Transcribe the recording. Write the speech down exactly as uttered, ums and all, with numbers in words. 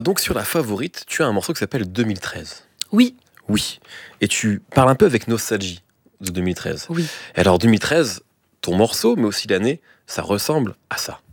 Donc sur la favorite, tu as un morceau qui s'appelle deux mille treize. Oui, Oui. Et tu parles un peu avec nostalgie de deux mille treize. oui. Et alors deux mille treize, ton morceau, mais aussi l'année, ça ressemble à ça.